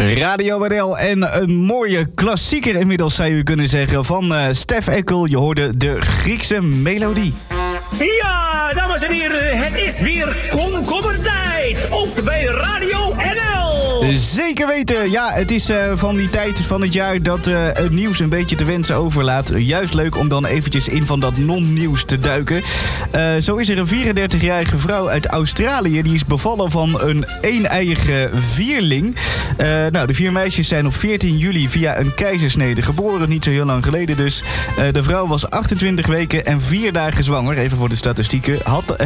Radio WDL en een mooie klassieker inmiddels zou je kunnen zeggen van Stef Eckel. Je hoorde de Griekse melodie. Ja, dames en heren, het is weer komkommertijd. Ook bij Radio NL. Zeker weten. Ja, het is van die tijd van het jaar dat het nieuws een beetje te wensen overlaat. Juist leuk om dan eventjes in van dat non-nieuws te duiken. Zo is er een 34-jarige vrouw uit Australië. Die is bevallen van een eeneiige vierling. De 4 meisjes zijn op 14 juli via een keizersnede geboren. Niet zo heel lang geleden dus. De vrouw was 28 weken en 4 dagen zwanger. Even voor de statistieken.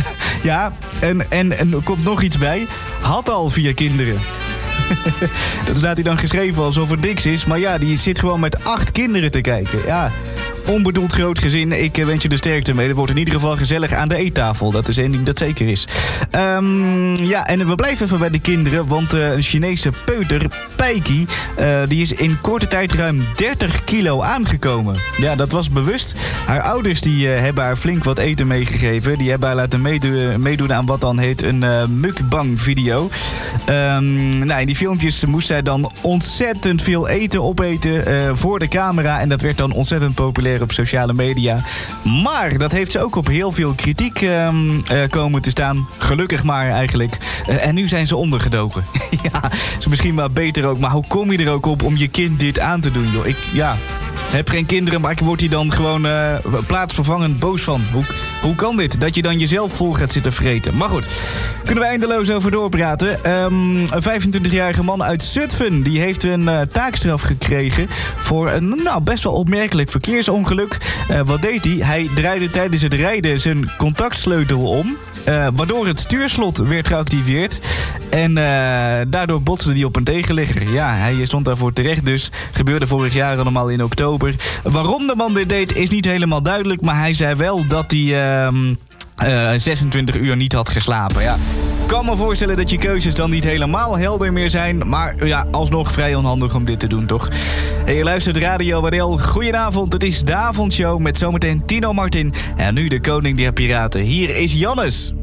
En er komt nog iets bij. Had al 4 kinderen. Dat staat hier dan geschreven alsof het niks is. Maar ja, die zit gewoon met 8 kinderen te kijken. Ja, onbedoeld groot gezin. Ik wens je er sterkte mee. Het wordt in ieder geval gezellig aan de eettafel. Dat is één ding dat zeker is. En we blijven even bij de kinderen. Want een Chinese peuter, Peiki, die is in korte tijd ruim 30 kilo aangekomen. Ja, dat was bewust. Haar ouders die hebben haar flink wat eten meegegeven. Die hebben haar laten meedoen aan wat dan heet een mukbang video. In die filmpjes moest zij dan ontzettend veel eten opeten voor de camera. En dat werd dan ontzettend populair op sociale media. Maar dat heeft ze ook op heel veel kritiek komen te staan. Gelukkig maar eigenlijk. En nu zijn ze ondergedoken. Ja, is misschien wel beter ook. Maar hoe kom je er ook op om je kind dit aan te doen, joh? Ik heb geen kinderen, maar ik word hier dan gewoon plaatsvervangend boos van. Hoe kan dit? Dat je dan jezelf vol gaat zitten vreten. Maar goed, kunnen we eindeloos over doorpraten. Een 25-jarige man uit Zutphen, die heeft een taakstraf gekregen voor een best wel opmerkelijk verkeersongeluk. Wat deed hij? Hij draaide tijdens het rijden zijn contactsleutel om. Waardoor het stuurslot werd geactiveerd. En daardoor botste hij op een tegenligger. Ja, hij stond daarvoor terecht dus. Gebeurde vorig jaar allemaal in oktober. Waarom de man dit deed is niet helemaal duidelijk. Maar hij zei wel dat hij 26 uur niet had geslapen. Ja. Ik kan me voorstellen dat je keuzes dan niet helemaal helder meer zijn. Maar ja, alsnog vrij onhandig om dit te doen, toch? Hey, je luistert Radio WDL. Goedenavond, het is de avondshow met zometeen Tino Martin. En nu de koning der piraten. Hier is Jannes.